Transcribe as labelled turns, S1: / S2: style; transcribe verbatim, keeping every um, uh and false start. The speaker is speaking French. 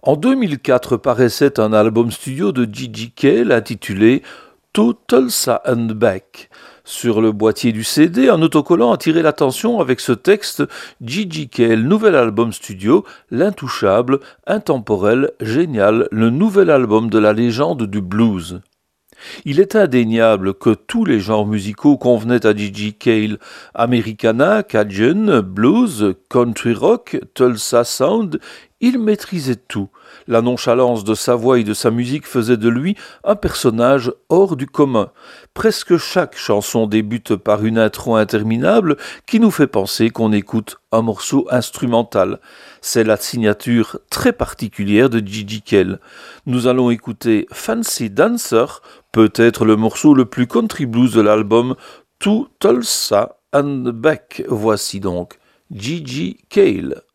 S1: En deux mille quatre paraissait un album studio de Gigi Cale intitulé To Tulsa and Back. Sur le boîtier du C D, un autocollant attirait l'attention avec ce texte Gigi Cale, nouvel album studio, l'intouchable, intemporel, génial, le nouvel album de la légende du blues. Il est indéniable que tous les genres musicaux convenaient à Gigi Cale. Americana, Cajun, blues, country rock, Tulsa sound, il maîtrisait tout. La nonchalance de sa voix et de sa musique faisait de lui un personnage hors du commun. Presque chaque chanson débute par une intro interminable qui nous fait penser qu'on écoute un morceau instrumental. C'est la signature très particulière de Gigi Cale. Nous allons écouter Fancy Dancer, peut-être le morceau le plus country blues de l'album To Tulsa and Back. Voici donc Gigi Cale.